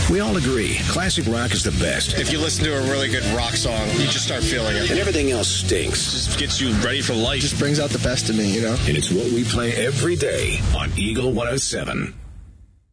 We all agree, classic rock is the best. If you listen to a really good rock song, you just start feeling it. And everything else stinks. Just gets you ready for life. Just brings out the best in me, you know? And it's what we play every day on Eagle 107.